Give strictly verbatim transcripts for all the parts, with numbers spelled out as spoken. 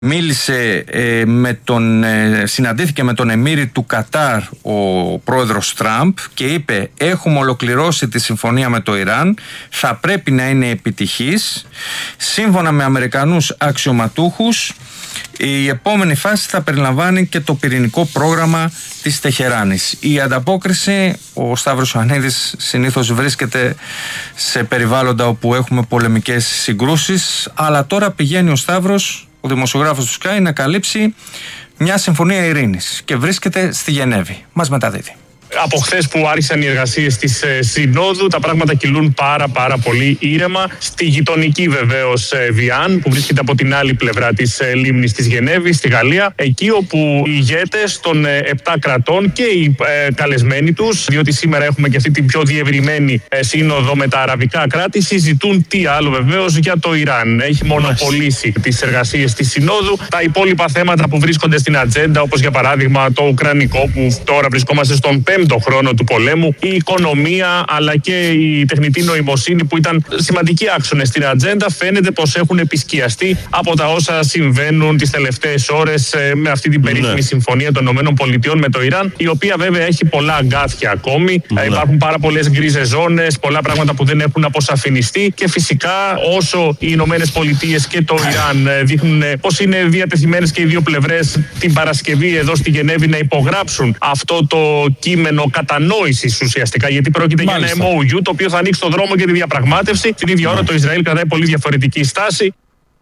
Μίλησε ε, με τον, ε, συναντήθηκε με τον εμμύρη του Κατάρ ο πρόεδρος Τραμπ και είπε: έχουμε ολοκληρώσει τη συμφωνία με το Ιράν, θα πρέπει να είναι επιτυχής. Σύμφωνα με Αμερικανούς αξιωματούχους, η επόμενη φάση θα περιλαμβάνει και το πυρηνικό πρόγραμμα της Τεχεράνης. Η ανταπόκριση, ο Σταύρος Ιωαννίδης συνήθως βρίσκεται σε περιβάλλοντα όπου έχουμε πολεμικές συγκρούσεις, αλλά τώρα πηγαίνει ο Σταύρος, ο δημοσιογράφος του Sky, να καλύψει μια συμφωνία ειρήνης και βρίσκεται στη Γενέβη. Μας μεταδίδει. Από χθες που άρχισαν οι εργασίες της ε, Συνόδου, τα πράγματα κυλούν πάρα πάρα πολύ ήρεμα. Στη γειτονική βεβαίως ε, Βιάν, που βρίσκεται από την άλλη πλευρά της ε, λίμνης της Γενέβης, στη Γαλλία, εκεί όπου οι ηγέτες των ε, επτά κρατών και οι ε, καλεσμένοι τους, διότι σήμερα έχουμε και αυτή την πιο διευρυμένη ε, σύνοδο με τα αραβικά κράτη, συζητούν τι άλλο βεβαίως για το Ιράν. Έχει μονοπολίσει τις εργασίες της Συνόδου. Τα υπόλοιπα θέματα που βρίσκονται στην ατζέντα, όπως για παράδειγμα το ουκρανικό, που τώρα βρισκόμαστε στον πέμπτο το χρόνο του πολέμου, η οικονομία αλλά και η τεχνητή νοημοσύνη, που ήταν σημαντικοί άξονες στην ατζέντα, φαίνεται πως έχουν επισκιαστεί από τα όσα συμβαίνουν τις τελευταίες ώρες με αυτή την περίφημη ναι. συμφωνία των ΗΠΑ με το Ιράν, η οποία βέβαια έχει πολλά αγκάθια ακόμη. Ναι. Υπάρχουν πάρα πολλές γκρίζες ζώνες, πολλά πράγματα που δεν έχουν αποσαφινιστεί και φυσικά όσο οι ΗΠΑ και το Ιράν δείχνουν πως είναι διατεθειμένες και οι δύο πλευρές την Παρασκευή εδώ στη Γενέβη να υπογράψουν αυτό το κείμενο κατανόησης ουσιαστικά, γιατί πρόκειται Μάλιστα. για ένα εμ ο γιου το οποίο θα ανοίξει το δρόμο για τη διαπραγμάτευση. Την ίδια ώρα το Ισραήλ κρατάει πολύ διαφορετική στάση.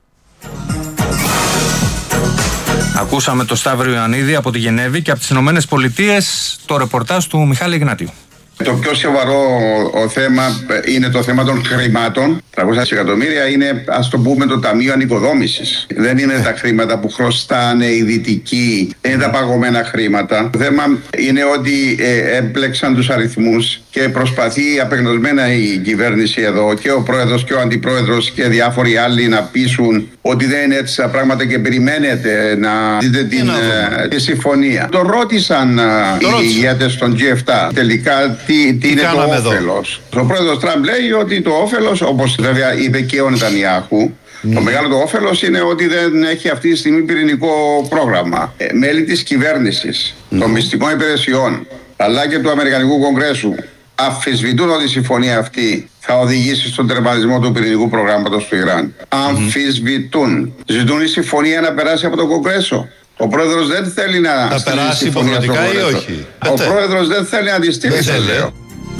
Ακούσαμε το Σταύρο Ιωαννίδη από τη Γενέβη και από τις Ηνωμένες Πολιτείες το ρεπορτάζ του Μιχάλη Ιγνάτιου. Το πιο σοβαρό ο θέμα είναι το θέμα των χρημάτων. τριακόσια εκατομμύρια είναι, ας το πούμε, το Ταμείο Ανοικοδόμησης. Δεν είναι τα χρήματα που χρωστάνε οι δυτικοί, δεν είναι τα παγωμένα χρήματα. Το θέμα είναι ότι ε, έμπλεξαν τους αριθμούς και προσπαθεί απεγνωσμένα η κυβέρνηση εδώ, και ο πρόεδρος και ο αντιπρόεδρος και διάφοροι άλλοι, να πείσουν ότι δεν είναι έτσι τα πράγματα και περιμένετε να δείτε την ε, τη συμφωνία. Το ρώτησαν ε, οι ηγέτες των τζι επτά τελικά τι, τι είναι το όφελος. Ο πρόεδρος Τραμπ λέει ότι το όφελος, όπως βέβαια είπε και ο Νετανιάχου, Mm. το μεγάλο το όφελος είναι ότι δεν έχει αυτή τη στιγμή πυρηνικό πρόγραμμα. Ε, μέλη της κυβέρνησης, mm. των μυστικών υπηρεσιών, αλλά και του Αμερικανικού Κογκρέσου αμφισβητούν ότι η συμφωνία αυτή θα οδηγήσει στον τερματισμό του πυρηνικού προγράμματος του Ιράν. Mm. Αμφισβητούν. Ζητούν η συμφωνία να περάσει από το Κογκρέσο. Ο πρόεδρος δεν θέλει να θα στείλει περάσει υποχρεωτικά ή όχι. Ο πρόεδρος δεν θέλει να τη στείλει, σας λέω.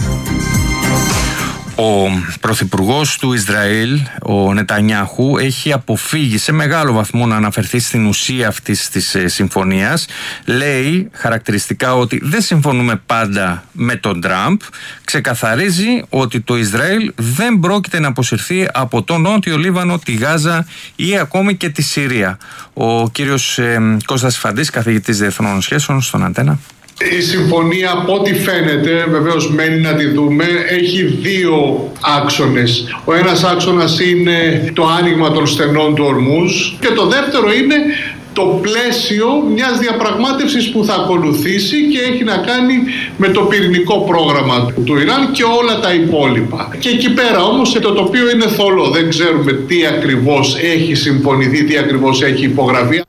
Ο πρωθυπουργός του Ισραήλ, ο Νετανιάχου, έχει αποφύγει σε μεγάλο βαθμό να αναφερθεί στην ουσία αυτής της ε, συμφωνίας. Λέει χαρακτηριστικά ότι δεν συμφωνούμε πάντα με τον Τραμπ. Ξεκαθαρίζει ότι το Ισραήλ δεν πρόκειται να αποσυρθεί από τον Νότιο Λίβανο, τη Γάζα ή ακόμη και τη Συρία. Ο κύριος ε, Κώστας Φαντής, καθηγητής διεθνών σχέσεων, στον Αντένα. Η συμφωνία, από ό,τι φαίνεται, βεβαίως μένει να τη δούμε, έχει δύο άξονες. Ο ένας άξονας είναι το άνοιγμα των στενών του Ορμούζ και το δεύτερο είναι το πλαίσιο μιας διαπραγμάτευσης που θα ακολουθήσει και έχει να κάνει με το πυρηνικό πρόγραμμα του Ιράν και όλα τα υπόλοιπα. Και εκεί πέρα όμως το τοπίο είναι θολό. Δεν ξέρουμε τι ακριβώς έχει συμφωνηθεί, τι ακριβώς έχει υπογραφεί.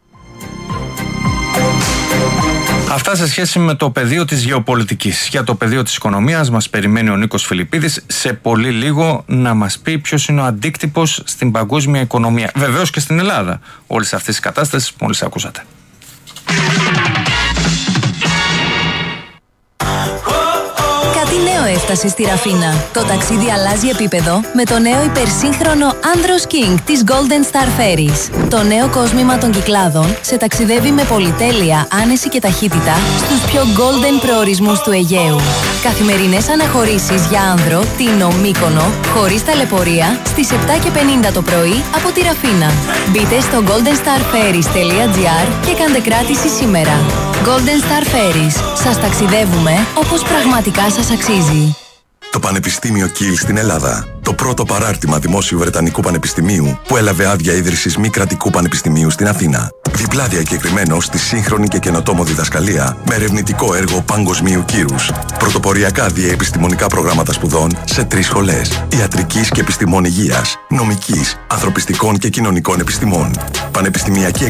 Αυτά σε σχέση με το πεδίο της γεωπολιτικής. Για το πεδίο της οικονομίας μας περιμένει ο Νίκος Φιλιππίδης σε πολύ λίγο να μας πει ποιος είναι ο αντίκτυπος στην παγκόσμια οικονομία. Βεβαίως και στην Ελλάδα. Όλες αυτές τις κατάστασεις που μόλις ακούσατε. Έφτασε στη Ραφίνα. Το ταξίδι αλλάζει επίπεδο με το νέο υπερσύγχρονο Andros King της Golden Star Ferries. Το νέο κόσμημα των Κυκλάδων σε ταξιδεύει με πολυτέλεια, άνεση και ταχύτητα στους πιο golden προορισμούς του Αιγαίου. Καθημερινές αναχωρήσεις για άνδρο, Τίνο, Μύκονο, χωρίς ταλαιπωρία, στις επτά και πενήντα το πρωί από τη Ραφίνα. Μπείτε στο golden star ferries τελεία gr και κάντε κράτηση σήμερα. Golden Star Ferries. Σας ταξιδεύουμε όπως πραγματικά σας αξίζει. Το Πανεπιστήμιο Κιλ στην Ελλάδα. Το πρώτο παράρτημα δημόσιου Βρετανικού Πανεπιστημίου που έλαβε άδεια ίδρυσης μη κρατικού πανεπιστημίου στην Αθήνα. Διπλά διακεκριμένο στη σύγχρονη και καινοτόμο διδασκαλία με ερευνητικό έργο παγκοσμίου κύρους. Πρωτοποριακά διεπιστημονικά προγράμματα σπουδών σε τρεις σχολές: ιατρικής και επιστημών υγείας, νομικής, ανθρωπιστικών και κοινωνικών επιστημών. Πανεπιστημιακή